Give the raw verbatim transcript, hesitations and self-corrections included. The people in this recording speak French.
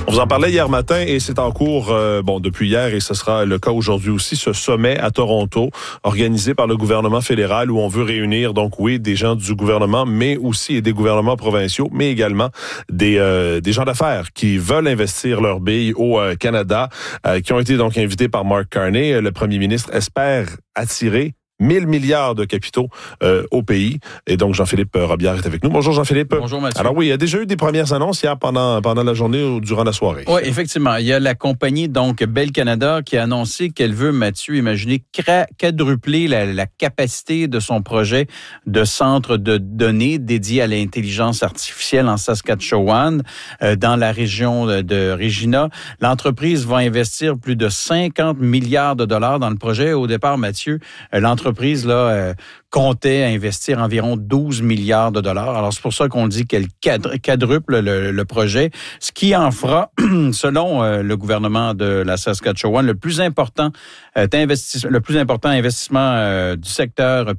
On vous en parlait hier matin et c'est en cours euh, bon depuis hier et ce sera le cas aujourd'hui aussi, ce sommet à Toronto organisé par le gouvernement fédéral où on veut réunir donc oui des gens du gouvernement mais aussi des gouvernements provinciaux mais également des euh, des gens d'affaires qui veulent investir leurs billes au euh, Canada euh, qui ont été donc invités par Mark Carney. Le premier ministre espère attirer mille milliards de capitaux euh, au pays. Et donc, Jean-Philippe Robillard est avec nous. Bonjour, Jean-Philippe. Bonjour, Mathieu. Alors oui, il y a déjà eu des premières annonces hier pendant, pendant la journée ou durant la soirée. Oui, effectivement. Il y a la compagnie, donc, Bell Canada, qui a annoncé qu'elle veut, Mathieu, imaginez, quadrupler la, la capacité de son projet de centre de données dédié à l'intelligence artificielle en Saskatchewan, euh, dans la région de, de Regina. L'entreprise va investir plus de cinquante milliards de dollars dans le projet. Au départ, Mathieu, euh, l'entreprise L'entreprise là, euh, comptait investir environ douze milliards de dollars. Alors, c'est pour ça qu'on dit qu'elle quadruple le, le projet, ce qui en fera, selon euh, le gouvernement de la Saskatchewan, le plus important, euh, investissement, le plus important investissement euh, du secteur